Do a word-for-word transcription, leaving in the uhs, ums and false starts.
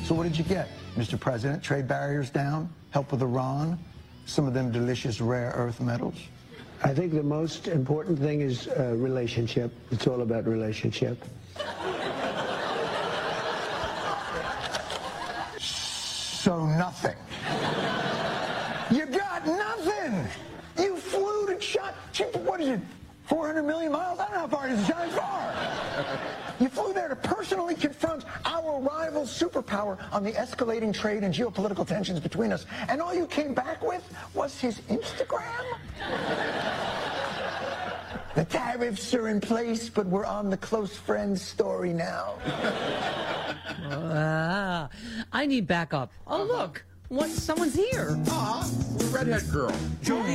So what did you get, Mister President? Trade barriers down? Help with Iran? Some of them delicious rare earth metals? I think the most important thing is uh, relationship. It's all about relationship. So nothing. You got nothing. You flew to China. What is it? four hundred million miles? I don't know how far it is. It's far. You flew there to personally confront our rival superpower on the escalating trade and geopolitical tensions between us. And all you came back with was his Instagram? The tariffs are in place, but we're on the close friends story now. Uh, I need backup. Oh, look. What? Someone's here. Ah, redhead girl. Jody